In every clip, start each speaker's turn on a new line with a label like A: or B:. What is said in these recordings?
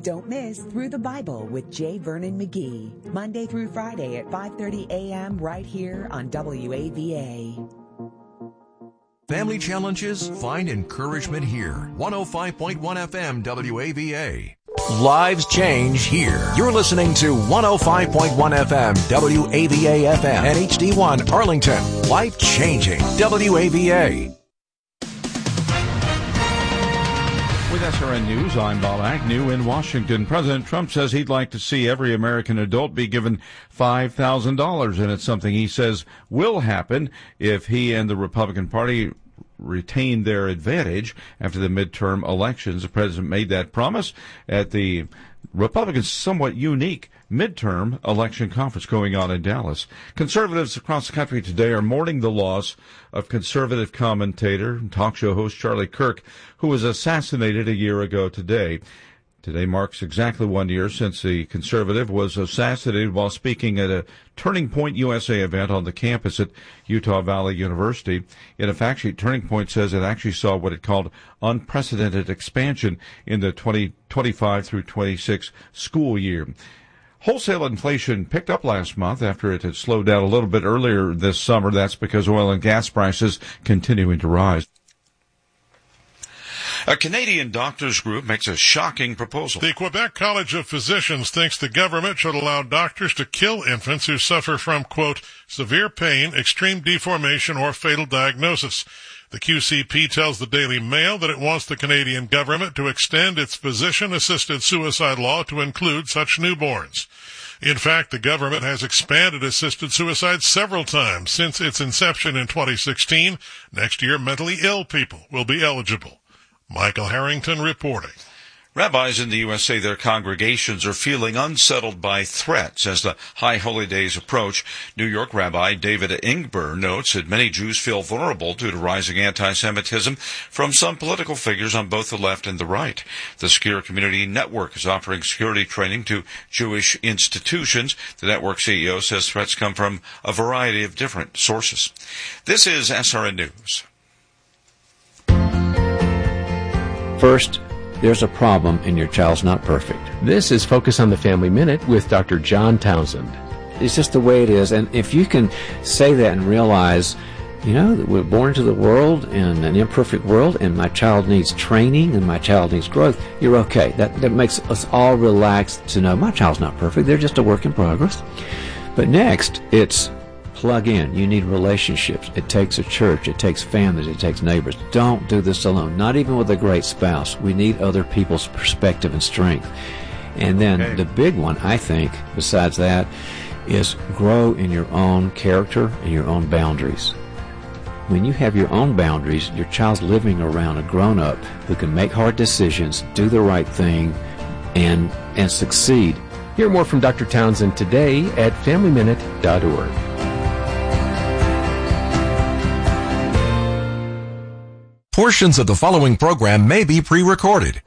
A: Don't miss Through the Bible with J. Vernon McGee, Monday through Friday at 5:30 a.m. right here on WAVA.
B: Family challenges? Find encouragement here. 105.1 FM WAVA. Lives change here. You're listening to 105.1 FM WAVA FM and HD1 Arlington. Life changing WAVA.
C: With SRN News, I'm Bob Agnew in Washington. President Trump says he'd like to see every American adult be given $5,000, and it's something he says will happen if he and the Republican Party retain their advantage after the midterm elections. The president made that promise at the Republicans' somewhat unique midterm election conference going on in Dallas. Conservatives across the country today are mourning the loss of conservative commentator and talk show host Charlie Kirk, who was assassinated a year ago today. Today marks exactly 1 year since the conservative was assassinated while speaking at a Turning Point USA event on the campus at Utah Valley University. In a fact sheet, Turning Point says it actually saw what it called unprecedented expansion in the 2025 through 26 school year. Wholesale inflation picked up last month after it had slowed down a little bit earlier this summer. That's because oil and gas prices continuing to rise. A Canadian doctors group makes a shocking proposal.
D: The Quebec College of Physicians thinks the government should allow doctors to kill infants who suffer from, quote, severe pain, extreme deformation, or fatal diagnosis. The QCP tells the Daily Mail that it wants the Canadian government to extend its physician-assisted suicide law to include such newborns. In fact, the government has expanded assisted suicide several times since its inception in 2016. Next year, mentally ill people will be eligible. Michael Harrington reporting.
B: Rabbis in the U.S. say their congregations are feeling unsettled by threats as the High Holy Days approach. New York Rabbi David Ingber notes that many Jews feel vulnerable due to rising anti-Semitism from some political figures on both the left and the right. The Secure Community Network is offering security training to Jewish institutions. The network CEO says threats come from a variety of different sources. This is SRN News.
E: First, there's a problem and your child's not perfect.
F: This is Focus on the Family Minute with Dr. John Townsend.
E: It's just the way it is. And if you can say that and realize, that we're born into the world in an imperfect world and my child needs training and my child needs growth, you're okay. That makes us all relaxed to know my child's not perfect. They're just a work in progress. But next, it's plug in. You need relationships. It takes a church. It takes families. It takes neighbors. Don't do this alone. Not even with a great spouse. We need other people's perspective and strength. And then the big one, I think, besides that, is grow in your own character and your own boundaries. When you have your own boundaries, your child's living around a grown-up who can make hard decisions, do the right thing, and succeed.
F: Hear more from Dr. Townsend today at FamilyMinute.org.
B: Portions of the following program may be pre-recorded.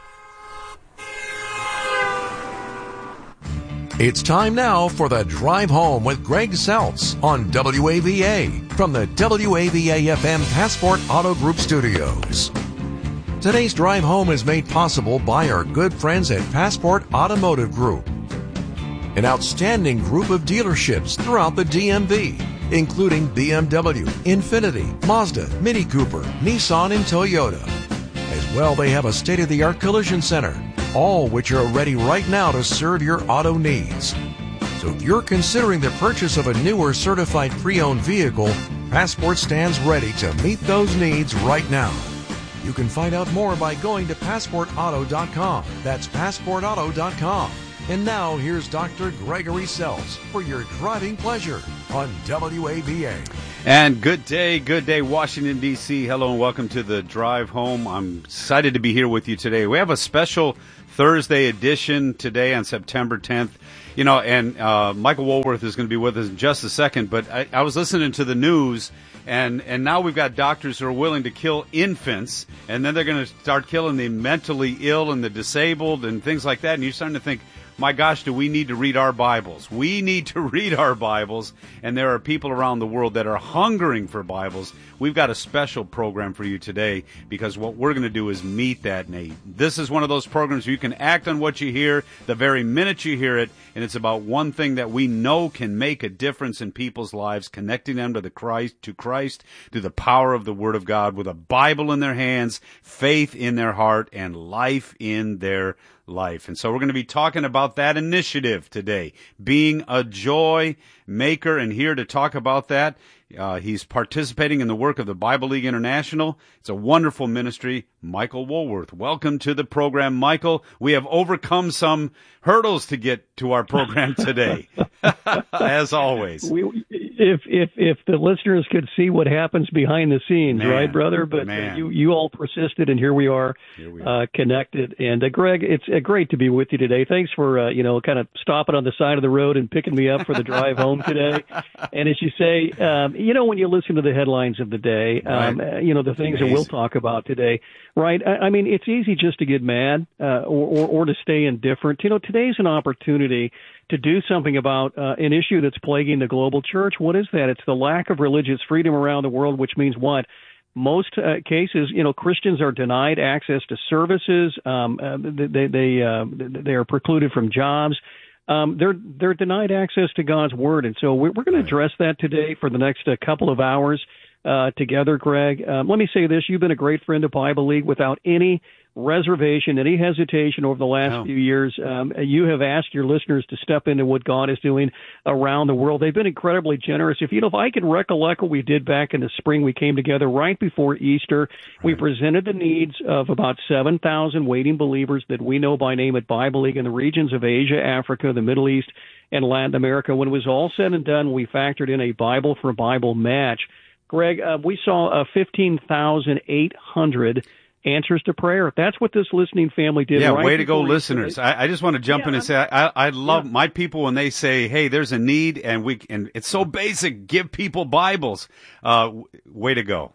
B: It's time now for the Drive Home with Greg Seltz on WAVA from the WAVA-FM Passport Auto Group Studios. Today's Drive Home is made possible by our good friends at Passport Automotive Group, an outstanding group of dealerships throughout the DMV, including BMW, Infiniti, Mazda, Mini Cooper, Nissan, and Toyota. As well, they have a state-of-the-art collision center, all which are ready right now to serve your auto needs. So if you're considering the purchase of a new or certified pre-owned vehicle, Passport stands ready to meet those needs right now. You can find out more by going to PassportAuto.com. That's PassportAuto.com. And now, here's Dr. Gregory Seltz for your driving pleasure on WAVA.
G: And good day, Washington, D.C. Hello and welcome to the Drive Home. I'm excited to be here with you today. We have a special Thursday edition today on September 10th. Michael Woolworth is going to be with us in just a second, but I was listening to the news, and now we've got doctors who are willing to kill infants, and then they're going to start killing the mentally ill and the disabled and things like that, and you're starting to think, my gosh, do we need to read our Bibles? We need to read our Bibles, and there are people around the world that are hungering for Bibles. We've got a special program for you today because what we're going to do is meet that need. This is one of those programs where you can act on what you hear the very minute you hear it, and it's about one thing that we know can make a difference in people's lives, connecting them to Christ, through the power of the Word of God, with a Bible in their hands, faith in their heart, and life in their life. And so we're going to be talking about that initiative today, being a joy maker, and here to talk about that, he's participating in the work of the Bible League International. It's a wonderful ministry. Michael Woolworth. Welcome to the program, Michael. We have overcome some hurdles to get to our program today, as always.
H: If the listeners could see what happens behind the scenes, right, brother? But you all persisted, and here we are, connected. And Greg, it's great to be with you today. Thanks for kind of stopping on the side of the road and picking me up for the drive home today. And as you say, when you listen to the headlines of the day, the things that we'll talk about today, right? I mean, it's easy just to get mad or to stay indifferent. Today's an opportunity to do something about an issue that's plaguing the global church. What is that? It's the lack of religious freedom around the world, which means what? Most cases, Christians are denied access to services. They are precluded from jobs. They're denied access to God's Word. And so we're going to address that today for the next couple of hours together, Greg. Let me say this. You've been a great friend of Bible League without any reservation, any hesitation over the last few years. You have asked your listeners to step into what God is doing around the world. They've been incredibly generous. If I can recollect what we did back in the spring, we came together right before Easter. We presented the needs of about 7,000 waiting believers that we know by name at Bible League in the regions of Asia, Africa, the Middle East, and Latin America. When it was all said and done, we factored in a Bible for Bible match. Greg, we saw 15,800 answers to prayer. That's what this listening family did.
G: Yeah,
H: right
G: way to go, listeners. I just want to jump in and say I love my people when they say, hey, there's a need, and it's so basic, give people Bibles. Way to go.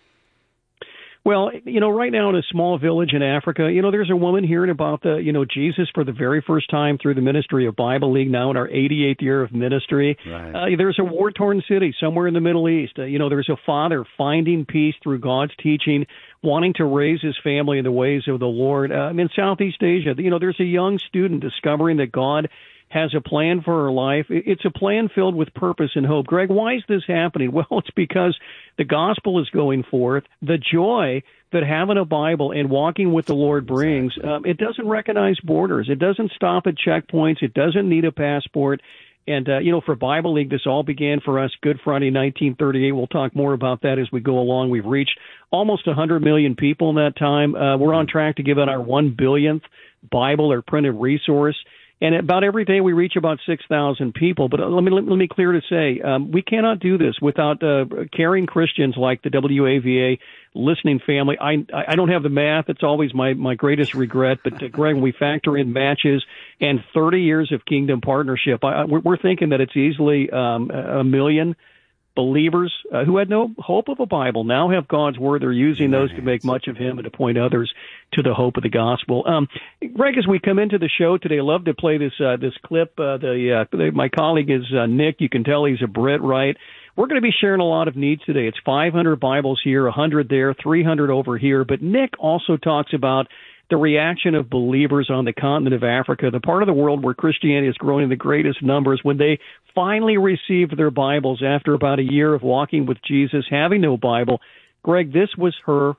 H: Well, right now in a small village in Africa, there's a woman hearing about Jesus for the very first time through the ministry of Bible League, now in our 88th year of ministry. Right. There's a war-torn city somewhere in the Middle East. There's a father finding peace through God's teaching, wanting to raise his family in the ways of the Lord. In Southeast Asia, there's a young student discovering that God has a plan for her life. It's a plan filled with purpose and hope. Greg, why is this happening? Well, it's because the gospel is going forth. The joy that having a Bible and walking with the Lord brings, it doesn't recognize borders. It doesn't stop at checkpoints. It doesn't need a passport. And, for Bible League, this all began for us Good Friday, 1938. We'll talk more about that as we go along. We've reached almost 100 million people in that time. We're on track to give out our 1 billionth Bible or printed resource. And about every day we reach about 6,000 people. But let me clear to say, we cannot do this without caring Christians like the WAVA listening family. I don't have the math. It's always my greatest regret. But, Greg, when we factor in matches and 30 years of kingdom partnership, we're thinking that it's easily a million believers who had no hope of a Bible now have God's Word. They're using those to make much of Him and to point others to the hope of the gospel. Greg, as we come into the show today, I love to play this clip. My colleague is Nick. You can tell he's a Brit, right? We're going to be sharing a lot of needs today. It's 500 Bibles here, 100 there, 300 over here. But Nick also talks about the reaction of believers on the continent of Africa, the part of the world where Christianity is growing in the greatest numbers, when they finally received their Bibles after about a year of walking with Jesus, having no Bible. Greg, this was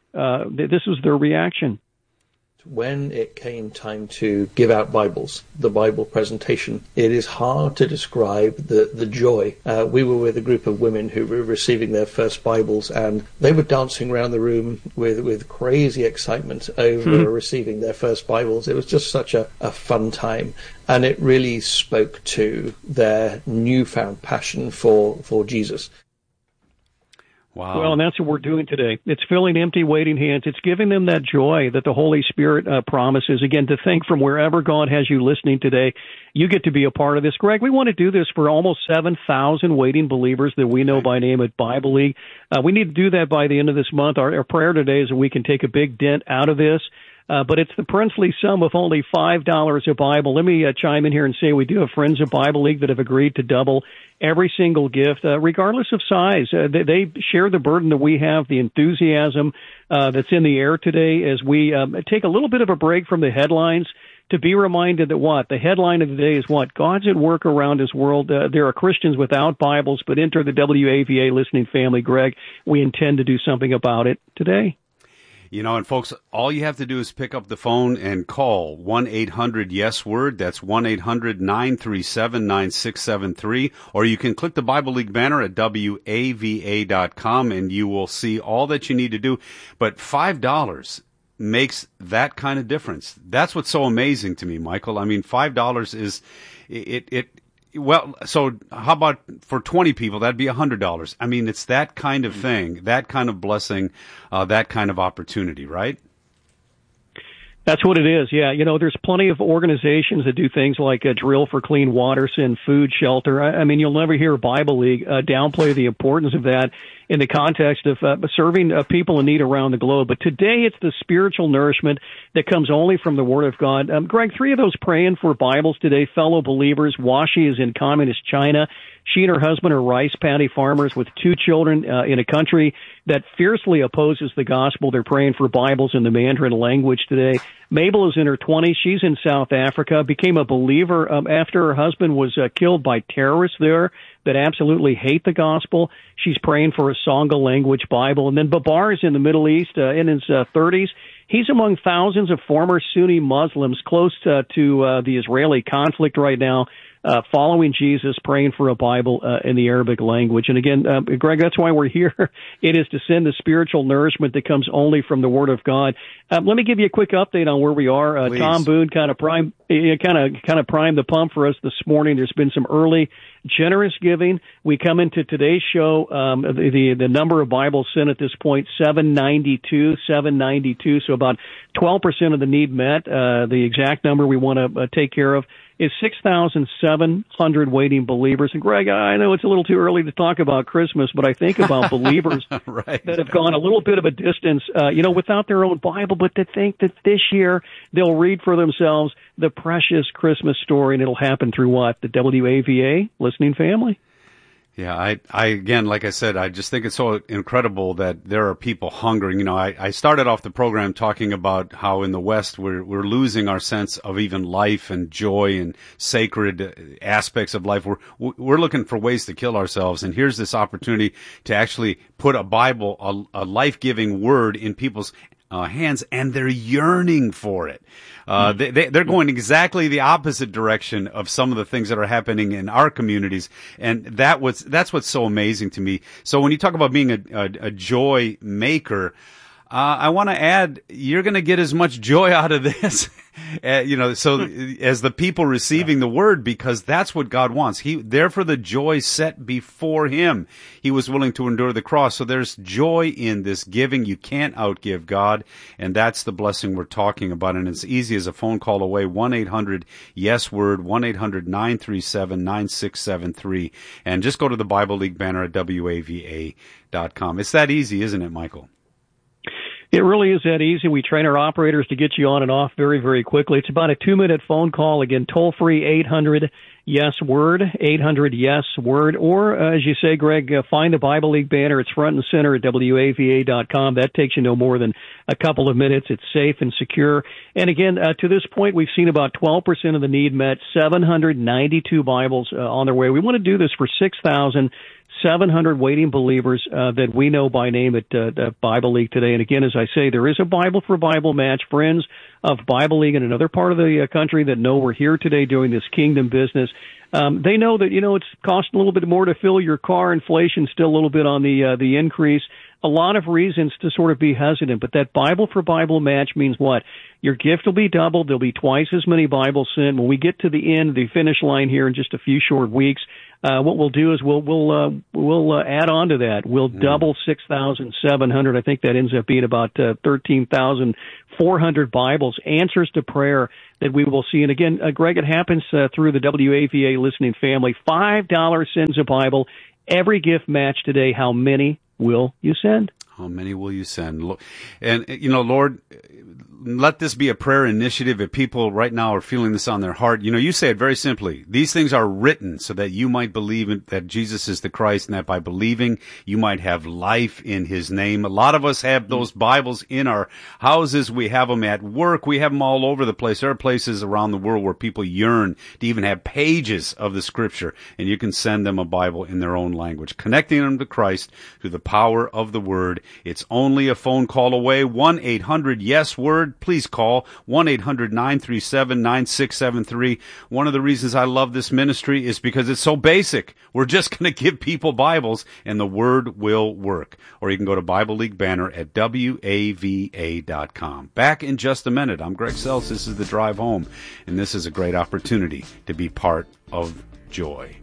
H: their reaction.
I: When it came time to give out Bibles, the Bible presentation, it is hard to describe the joy. We were with a group of women who were receiving their first Bibles, and they were dancing around the room with crazy excitement over receiving their first Bibles. It was just such a fun time, and it really spoke to their newfound passion for Jesus.
G: Wow.
H: Well, and that's what we're doing today. It's filling empty, waiting hands. It's giving them that joy that the Holy Spirit promises. Again, to think from wherever God has you listening today, you get to be a part of this. Greg, we want to do this for almost 7,000 waiting believers that we know by name at Bible League. We need to do that by the end of this month. Our prayer today is that we can take a big dent out of this. but it's the princely sum of only $5 a Bible. Let me chime in here and say we do have Friends of Bible League that have agreed to double every single gift, regardless of size. They share the burden that we have, the enthusiasm that's in the air today as we take a little bit of a break from the headlines to be reminded that what? The headline of the day is what? God's at work around his world. There are Christians without Bibles, but enter the WAVA listening family, Greg. We intend to do something about it today.
G: You know, and folks, all you have to do is pick up the phone and call 1-800-YES-WORD. That's 1-800-937-9673. Or you can click the Bible League banner at WAVA.com and you will see all that you need to do. But $5 makes that kind of difference. That's what's so amazing to me, Michael. I mean, $5 is well, so how about for 20 people, that'd be $100. I mean, it's that kind of thing, that kind of blessing, that kind of opportunity, right?
H: That's what it is, yeah. You know, there's plenty of organizations that do things like Drill for Clean Water, Send Food, Shelter. I mean, you'll never hear Bible League downplay the importance of that in the context of serving people in need around the globe. But today it's the spiritual nourishment that comes only from the Word of God. Greg, 3 of those praying for Bibles today, fellow believers. Washi is in communist China. She and her husband are rice paddy farmers with 2 children in a country that fiercely opposes the gospel. They're praying for Bibles in the Mandarin language today. Mabel is in her 20s. She's in South Africa, became a believer after her husband was killed by terrorists there that absolutely hate the gospel. She's praying for a Sangha language Bible. And then Babar is in the Middle East in his 30s. He's among thousands of former Sunni Muslims close to the Israeli conflict right now, following Jesus, praying for a Bible in the Arabic language. And again, Greg, that's why we're here. It is to send the spiritual nourishment that comes only from the Word of God. Let me give you a quick update on where we are. Tom Boone kind of primed the pump for us this morning. There's been some early generous giving. We come into today's show, the number of Bibles sent at this point, 792, so about 12% of the need met. The exact number we want to take care of is 6,700 waiting believers. And Greg, I know it's a little too early to talk about Christmas, but I think about believers
G: right.
H: that have gone a little bit of a distance, without their own Bible, but to think that this year they'll read for themselves the precious Christmas story, and it'll happen through what? The WAVA listening family.
G: Yeah, I again, like I said, I just think it's so incredible that there are people hungering. You know, I started off the program talking about how in the West we're losing our sense of even life and joy and sacred aspects of life. We're looking for ways to kill ourselves, and here's this opportunity to actually put a Bible, a life-giving word in people's hands, and they're yearning for it. They're going exactly the opposite direction of some of the things that are happening in our communities, and that's what's so amazing to me. So when you talk about being a joy maker, I want to add, you're going to get as much joy out of this, so as the people receiving the word, because that's what God wants. Therefore the joy set before him, he was willing to endure the cross. So there's joy in this giving. You can't outgive God, and that's the blessing we're talking about. And it's easy as a phone call away, 1-800-YES-WORD, 1-800-937-9673. And just go to the Bible League banner at WAVA.com. It's that easy, isn't it, Michael?
H: It really is that easy. We train our operators to get you on and off very, very quickly. It's about a 2-minute phone call. Again, toll-free 800-YES-WORD, 800-YES-WORD. Or, as you say, Greg, find the Bible League banner. It's front and center at WAVA.com. That takes you no more than a couple of minutes. It's safe and secure. And again, to this point, we've seen about 12% of the need met, 792 Bibles on their way. We want to do this for 6,700 waiting believers that we know by name at Bible League today. And again, as I say, there is a Bible for Bible match. Friends of Bible League in another part of the country that know we're here today doing this kingdom business. They know that, it's costing a little bit more to fill your car. Inflation's still a little bit on the increase. A lot of reasons to sort of be hesitant, but that Bible for Bible match means what? Your gift will be doubled. There'll be twice as many Bibles sent. When we get to the end, the finish line here in just a few short weeks, what we'll do is we'll add on to that. We'll double 6,700. I think that ends up being about 13,400 Bibles, answers to prayer that we will see. And again, Greg, it happens through the WAVA listening family. $5 sends a Bible. Every gift match today. How many will you send?
G: How many will you send? And, Lord, let this be a prayer initiative. If people right now are feeling this on their heart, you say it very simply. These things are written so that you might believe that Jesus is the Christ, and that by believing you might have life in his name. A lot of us have those Bibles in our houses. We have them at work. We have them all over the place. There are places around the world where people yearn to even have pages of the Scripture, and you can send them a Bible in their own language, connecting them to Christ through the power of the Word. It's only a phone call away. 1-800-YES-WORD. Please call 1-800-937-9673. One of the reasons I love this ministry is because it's so basic. We're just going to give people Bibles, and the Word will work. Or you can go to Bible League banner at WAVA.com. Back in just a minute. I'm Greg Seltz. This is The Drive Home, and this is a great opportunity to be part of joy.